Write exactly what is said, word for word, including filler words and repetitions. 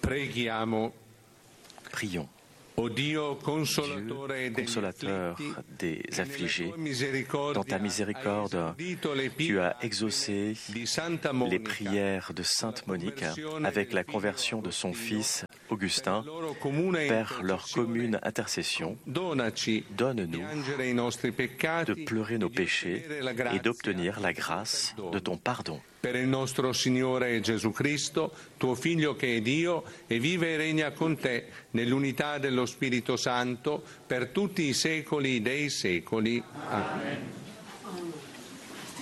Preghiamo. Prions. O Dio, Dieu, consolateur consolateur des affligés, dans ta miséricorde, tu tu as exaucé les prières de Sainte Monique avec la conversion de son fils Augustin. Père, leur commune intercession, donne-nous de pleurer nos péchés et d'obtenir la grâce de ton pardon. Per il nostro Signore Gesù Cristo, tuo Figlio che è Dio e vive e regna con te nell'unità dello Spirito Santo per tutti i secoli dei secoli. Amen.